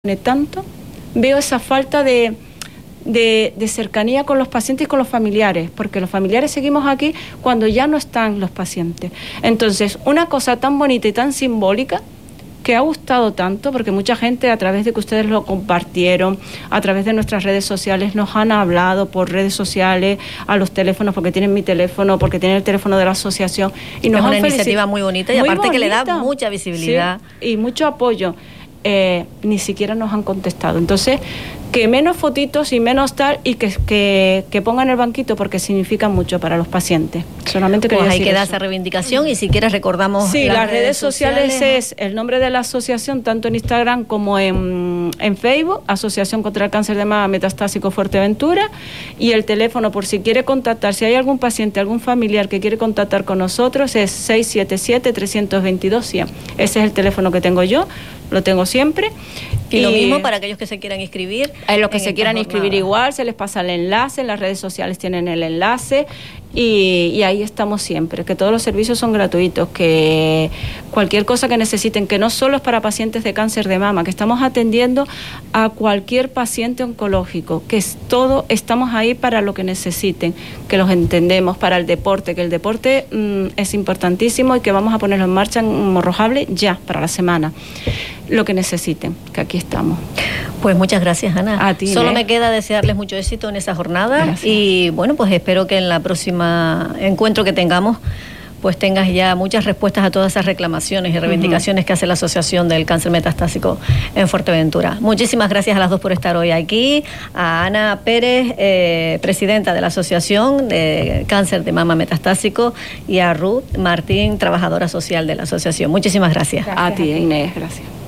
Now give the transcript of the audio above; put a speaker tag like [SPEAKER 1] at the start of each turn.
[SPEAKER 1] tanto, veo esa falta de cercanía con los pacientes y con los familiares, porque los familiares seguimos aquí cuando ya no están los pacientes. Entonces, una cosa tan bonita y tan simbólica que ha gustado tanto, porque mucha gente, a través de que ustedes lo compartieron, a través de nuestras redes sociales, nos han hablado por redes sociales, a los teléfonos, porque tienen mi teléfono, porque tienen el teléfono de la asociación. Y nos
[SPEAKER 2] es una
[SPEAKER 1] han
[SPEAKER 2] iniciativa muy bonita y
[SPEAKER 1] muy
[SPEAKER 2] aparte
[SPEAKER 1] bonita,
[SPEAKER 2] que le da mucha visibilidad.
[SPEAKER 1] Sí, y mucho apoyo. Ni siquiera nos han contestado. Entonces, que menos fotitos y menos tal, y que pongan el banquito, porque significa mucho para los pacientes. Solamente
[SPEAKER 2] pues
[SPEAKER 1] quería
[SPEAKER 2] ahí
[SPEAKER 1] decir
[SPEAKER 2] queda
[SPEAKER 1] eso.
[SPEAKER 2] Esa reivindicación, y si quieres recordamos
[SPEAKER 1] las redes sociales es el nombre de la asociación, tanto en Instagram como en Facebook, Asociación contra el Cáncer de Mama Metastásico Fuerteventura, y el teléfono, por si quiere contactar, si hay algún paciente, algún familiar que quiere contactar con nosotros, es 677-322-100. Ese es el teléfono que tengo yo, lo tengo siempre.
[SPEAKER 2] Y lo mismo para aquellos que se quieran inscribir.
[SPEAKER 1] Los que se quieran inscribir igual, se les pasa el enlace, en las redes sociales tienen el enlace, y ahí estamos siempre, que todos los servicios son gratuitos, que cualquier cosa que necesiten, que no solo es para pacientes de cáncer de mama, que estamos atendiendo a cualquier paciente oncológico, que es todo, estamos ahí para lo que necesiten, que los entendemos, para el deporte, que el deporte es importantísimo, y que vamos a ponerlo en marcha en Morrojable ya, para la semana. Lo que necesiten, que aquí estamos.
[SPEAKER 2] Pues muchas gracias, Ana.
[SPEAKER 1] A ti,
[SPEAKER 2] Solo me queda desearles mucho éxito en esa jornada. Gracias. Y bueno, pues espero que en la próxima encuentro que tengamos, pues tengas ya muchas respuestas a todas esas reclamaciones y reivindicaciones que hace la Asociación del Cáncer Metastásico en Fuerteventura. Muchísimas gracias a las dos por estar hoy aquí. A Ana Pérez, presidenta de la Asociación de Cáncer de Mama Metastásico, y a Ruth Martín, trabajadora social de la asociación. Muchísimas gracias.
[SPEAKER 1] A ti, Inés, gracias.